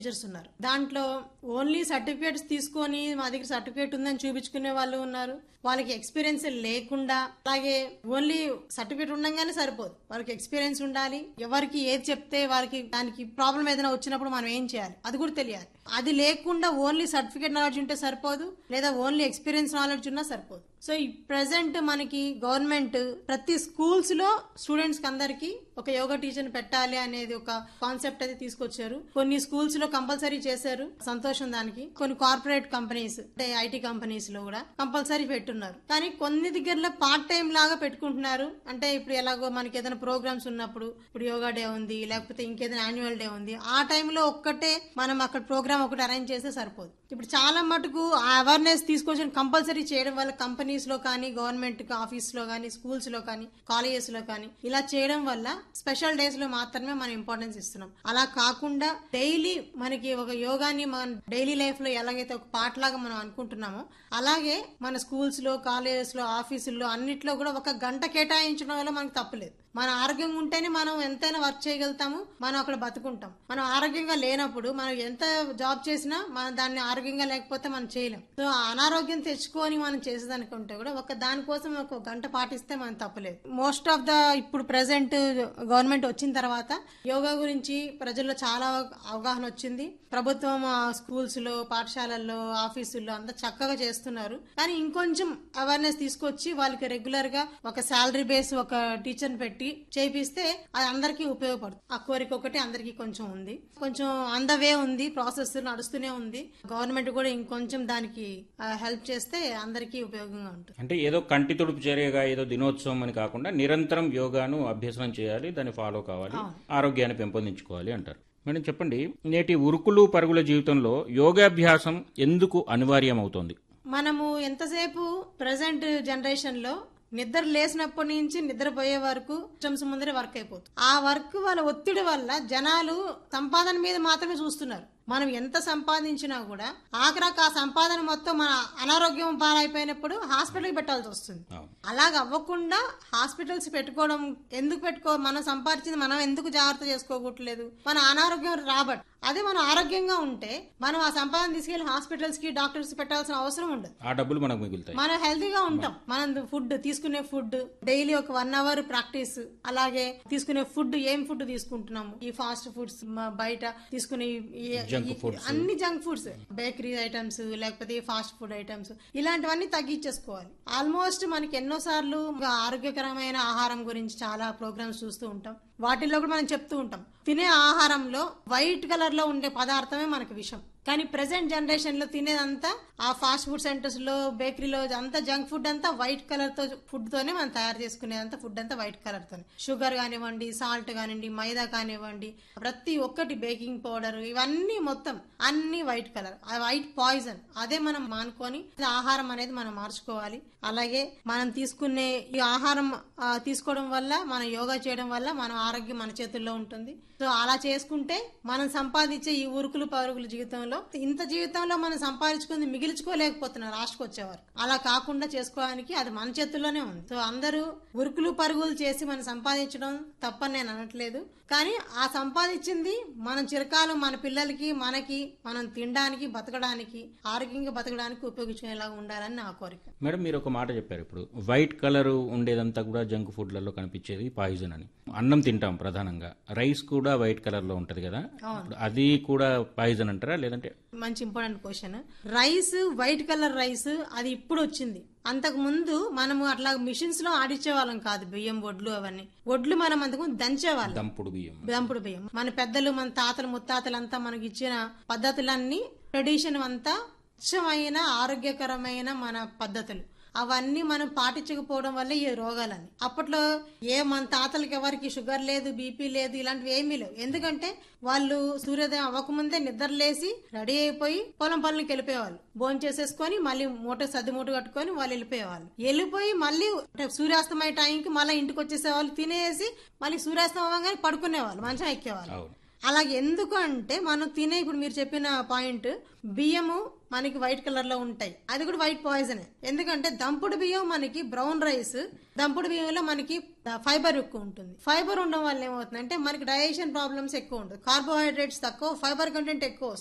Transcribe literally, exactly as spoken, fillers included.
Teachers ఉన్నారు. దాంట్లో only certificates తీసుకొని మా దగ్గర సర్టిఫికేట్ ఉందని చూపించుకునే వాళ్ళు ఉన్నారు. వాళ్ళకి ఎక్స్పీరియన్స్ లేకుండా, అలాగే ఓన్లీ సర్టిఫికేట్ ఉండగానే సరిపోదు, వాళ్ళకి ఎక్స్పీరియన్స్ ఉండాలి. ఎవరికి ఏది చెప్తే వాళ్ళకి దానికి ప్రాబ్లం ఏదైనా వచ్చినప్పుడు మనం ఏం చేయాలి అది కూడా తెలియాలి. అది లేకుండా ఓన్లీ సర్టిఫికేట్ నాలెడ్జ్ ఉంటే సరిపోదు, లేదా ఓన్లీ ఎక్స్పీరియన్స్ నాలెడ్జ్ ఉన్నా సరిపోదు. సో ఈ ప్రెసెంట్ మనకి గవర్నమెంట్ ప్రతి స్కూల్స్ లో స్టూడెంట్స్ కి అందరికి ఒక యోగా టీచర్ పెట్టాలి అనేది ఒక కాన్సెప్ట్ అయితే తీసుకొచ్చారు. కొన్ని స్కూల్స్ లో కంపల్సరీ చేశారు, సంతోషం దానికి. కొన్ని కార్పొరేట్ కంపెనీస్ అంటే ఐటీ కంపెనీస్ లో కూడా కంపల్సరీ పెట్టున్నారు. కానీ కొన్ని దగ్గరలో పార్ట్ టైం లాగా పెట్టుకుంటున్నారు. అంటే ఇప్పుడు ఎలాగో మనకి ఏదైనా ప్రోగ్రామ్స్ ఉన్నప్పుడు, ఇప్పుడు యోగా డే ఉంది, లేకపోతే ఇంకేదైనా యాన్యువల్ డే ఉంది, ఆ టైంలో ఒక్కటే మనం అక్కడ ప్రోగ్రామ్ ఒకటి అరేంజ్ చేస్తే సరిపోదు. ఇప్పుడు చాలా మటుకు ఆ అవేర్నెస్ తీసుకొచ్చి కంపల్సరీ చేయడం వల్ల కంపెనీస్ లో కానీ, గవర్నమెంట్ ఆఫీస్ లో కానీ, స్కూల్స్ లో కానీ, కాలేజెస్ లో కానీ ఇలా చేయడం వల్ల స్పెషల్ డేస్ లో మాత్రమే మనం ఇంపార్టెన్స్ ఇస్తున్నాం. అలా కాకుండా డైలీ మనకి ఒక యోగాని మన డైలీ లైఫ్ లో ఎలాగైతే ఒక పార్ట్ లాగా మనం అనుకుంటున్నామో, అలాగే మన స్కూల్స్ లో, కాలేజెస్ లో, ఆఫీసుల్లో అన్నిట్లో కూడా ఒక గంట కేటాయించడం వల్ల మనకు తప్పులేదు. మన ఆరోగ్యంగా ఉంటేనే మనం ఎంతైనా వర్క్ చేయగలుగుతాము, మనం అక్కడ బతుకుంటాం. మనం ఆరోగ్యంగా లేనప్పుడు మనం ఎంత జాబ్ చేసినా మనం దాన్ని ఆరోగ్యంగా లేకపోతే మనం చేయలేం. సో అనారోగ్యం తెచ్చుకొని మనం చేసేదానికంటే కూడా ఒక దానికోసం ఒక గంట పాటిస్తే మనం తప్పలేదు. మోస్ట్ ఆఫ్ ద ఇప్పుడు ప్రెసెంట్ గవర్నమెంట్ వచ్చిన తర్వాత యోగా గురించి ప్రజల్లో చాలా అవగాహన వచ్చింది. ప్రభుత్వం స్కూల్స్ లో, పాఠశాలల్లో, ఆఫీసుల్లో అంతా చక్కగా చేస్తున్నారు. కానీ ఇంకొంచెం అవేర్నెస్ తీసుకొచ్చి వాళ్ళకి రెగ్యులర్ గా ఒక శాలరీ బేస్ ఒక టీచర్ పెట్టి చేపిస్తే అది అందరికీ ఉపయోగపడుతుంది. ఆ కోరిక ఒకటి అందరికీ కొంచెం ఉంది, కొంచెం అందవే ఉంది, ప్రాసెస్ నడుస్తూనే ఉంది. గవర్నమెంట్ కూడా ఇంకొంచెం దానికి హెల్ప్ చేస్తే అందరికీ ఉపయోగంగా ఉంటుంది. అంటే ఏదో కంటి తుడుపు చర్యగా ఏదో దినోత్సవం అని కాకుండా నిరంతరం యోగాను అభ్యసనం చేయాలి, దాన్ని ఫాలో కావాలి, ఆరోగ్యాన్ని పెంపొందించుకోవాలి అంటారు. మేడం చెప్పండి, నేటి ఉరుకులు పరుగుల జీవితంలో యోగాభ్యాసం ఎందుకు అనివార్యం అవుతోంది? మనము ఎంతసేపు ప్రెసెంట్ జనరేషన్ లో నిద్ర లేసినప్పటి నుంచి నిద్రపోయే వరకు సిస్టమ్స్ ముందరే వర్క్ అయిపోతుంది. ఆ వర్క్ వాళ్ళ ఒత్తిడి వల్ల జనాలు సంపాదన మీద మాత్రమే చూస్తున్నారు. మనం ఎంత సంపాదించినా కూడా ఆఖరాకు ఆ సంపాదన మొత్తం మన అనారోగ్యం పాలైపోయినప్పుడు హాస్పిటల్కి పెట్టాల్సి వస్తుంది. అలాగ అవ్వకుండా హాస్పిటల్స్ పెట్టుకోవడం ఎందుకు పెట్టుకో, మనం సంపాదించింది మనం ఎందుకు జాగ్రత్త చేసుకోవట్లేదు? మన అనారోగ్యం రాబట్ అదే మనం ఆరోగ్యంగా ఉంటే మనం ఆ సంపాదన తీసుకెళ్లి హాస్పిటల్స్ కి, డాక్టర్స్ పెట్టాల్సిన అవసరం ఉండదు. ఆ డబ్బులు మనకు మిగులుతాయి. మనం హెల్తీగా ఉంటాం. మనం ఫుడ్ తీసుకునే ఫుడ్ డైలీ ఒక వన్ అవర్ ప్రాక్టీస్, అలాగే తీసుకునే ఫుడ్ ఏం ఫుడ్ తీసుకుంటున్నాము, ఈ ఫాస్ట్ ఫుడ్స్, బయట తీసుకునే అన్ని జంక్ ఫుడ్స్, బేకరీ ఐటమ్స్, లేకపోతే ఫాస్ట్ ఫుడ్ ఐటమ్స్, ఇలాంటివన్నీ తగ్గించేసుకోవాలి. ఆల్మోస్ట్ మనకి ఎన్నో సార్లు ఆరోగ్యకరమైన ఆహారం గురించి చాలా ప్రోగ్రామ్స్ చూస్తూ ఉంటాం. వాటిల్లో కూడా మనం చెప్తూ ఉంటాం, తినే ఆహారంలో వైట్ కలర్ లో ఉండే పదార్థమే మనకి విషం. కానీ ప్రెసెంట్ జనరేషన్ లో తినేదంతా ఆ ఫాస్ట్ ఫుడ్ సెంటర్స్ లో, బేకరీలో అంతా జంక్ ఫుడ్ అంతా వైట్ కలర్ తో ఫుడ్ తోనే మనం తయారు చేసుకునేదంతా ఫుడ్ అంతా వైట్ కలర్ తోనే. షుగర్ కానివ్వండి, సాల్ట్ కానివ్వండి, మైదా కానివ్వండి, ప్రతి ఒక్కటి బేకింగ్ పౌడర్, ఇవన్నీ మొత్తం అన్ని వైట్ కలర్. ఆ వైట్ పాయిజన్. అదే మనం మానుకొని ఆహారం అనేది మనం మార్చుకోవాలి. అలాగే మనం తీసుకునే ఈ ఆహారం తీసుకోవడం వల్ల, మనం యోగా చేయడం వల్ల మన ఆరోగ్యం మన చేతుల్లో ఉంటుంది. సో అలా చేసుకుంటే మనం సంపాదించే ఈ ఉరుకులు పరుగుల జీవితంలో, ఇంత జీవితంలో మనం సంపాదించుకుంది మిగిల్చుకోలేకపోతున్నారు లాస్ట్కి వచ్చేవారు. అలా కాకుండా చేసుకోవడానికి అది మన చేతుల్లోనే ఉంది. సో అందరూ ఉరుకులు పరుగులు చేసి మనం సంపాదించడం తప్పని నేను అనట్లేదు. కానీ ఆ సంపాదించింది మనం చిరకాలం మన పిల్లలకి, మనకి, మనం తినడానికి, బతకడానికి, ఆరోగ్యంగా బతకడానికి ఉపయోగించుకునేలాగా ఉండాలని నా కోరిక. మేడం మీరు ఒక మాట చెప్పారు, ఇప్పుడు వైట్ కలర్ ఉండేదంతా కూడా జంక్ ఫుడ్లలో కనిపించేది పాయిజన్ అని. అన్నం తింటాం ప్రధానంగా, రైస్ కూడా వైట్ కలర్ లో ఉంటది కదా, అది కూడా పాయిజన్ అంటారా లేదంటే? మంచి important question. Rice, white colour rice అది ఇప్పుడు వచ్చింది. అంతకు ముందు మనము అట్లా మిషన్స్ లో ఆడిచ్చే వాళ్ళం కాదు. బియ్యం, వడ్లు, అవన్నీ వడ్లు మనం అంతకు దంచేవాళ్ళం. దంపుడు బియ్యం దంపుడు బియ్యం మన పెద్దలు, మన తాతలు, ముత్తాతలంతా మనకి ఇచ్చిన పద్ధతులన్నీ, ట్రెడిషన్ అంతా స్వచ్ఛమైన ఆరోగ్యకరమైన మన పద్ధతులు. అవన్నీ మనం పాటించకపోవడం వల్ల ఈ రోగాలని. అప్పట్లో ఏ మన తాతలకి ఎవరికి షుగర్ లేదు, బీపీ లేదు, ఇలాంటివి ఏమీ లేవు. ఎందుకంటే వాళ్ళు సూర్యోదయం అవ్వకముందే నిద్రలేసి రెడీ అయిపోయి పొలం పనులకి వెళ్ళిపోయేవాళ్ళు. భోజనం చేసేసుకొని మళ్ళీ మూట సర్ది మూట కట్టుకొని వాళ్ళు వెళ్ళిపోయేవాళ్ళు. వెళ్ళిపోయి మళ్ళీ సూర్యాస్తమయ టైంకి మళ్ళీ ఇంటికి వచ్చేసేవాళ్ళు, తినేసి మళ్ళీ సూర్యాస్తమయం అవ్వగానే పడుకునేవాళ్ళు, మంచం ఎక్కేవాళ్ళు. అలాగే ఎందుకు అంటే మనం తినే ఇప్పుడు మీరు చెప్పిన పాయింట్ బియ్యము మనకి వైట్ కలర్ లో ఉంటాయి, అది కూడా వైట్ పాయిజన్. ఎందుకంటే దంపుడు బియ్యం మనకి బ్రౌన్ రైస్, దంపుడు బియ్యంలో మనకి ఫైబర్ ఎక్కువ ఉంటుంది. ఫైబర్ ఉండడం వల్ల ఏమవుతుంది అంటే మనకి డైజెషన్ ప్రాబ్లమ్స్ ఎక్కువ ఉంటుంది. కార్బోహైడ్రేట్స్ తక్కువ, ఫైబర్ కంటెంట్ ఎక్కువ.